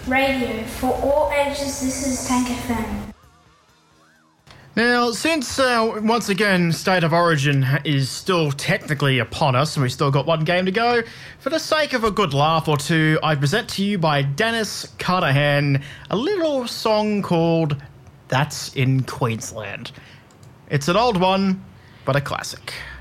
Radio for all ages, this is Tank FM. Now, since, once again, State of Origin is still technically upon us and we've still got one game to go, for the sake of a good laugh or two, I present to you by Dennis Carnahan a little song called That's in Queensland. It's an old one, but a classic.